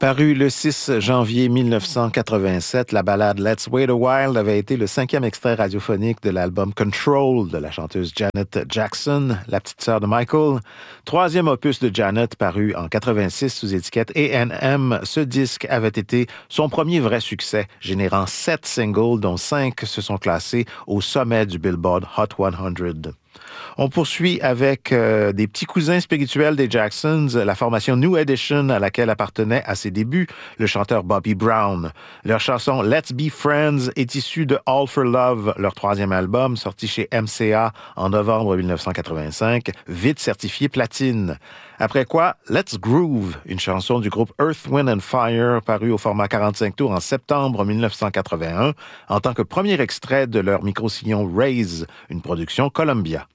Paru le 6 janvier 1987, la ballade Let's Wait a While avait été le 5e extrait radiophonique de l'album Control de la chanteuse Janet Jackson, la petite sœur de Michael. 3e opus de Janet paru en 86 sous étiquette A&M. Ce disque avait été son premier vrai succès, générant 7 singles dont 5 se sont classés au sommet du Billboard Hot 100. On poursuit avec des petits cousins spirituels des Jacksons, la formation New Edition à laquelle appartenait à ses débuts le chanteur Bobby Brown. Leur chanson Let's Be Friends est issue de All for Love, leur 3e album sorti chez MCA en novembre 1985, vite certifié platine. Après quoi, Let's Groove, une chanson du groupe Earth, Wind and Fire, parue au format 45 tours en septembre 1981, en tant que premier extrait de leur micro-sillon Raise, une production Columbia.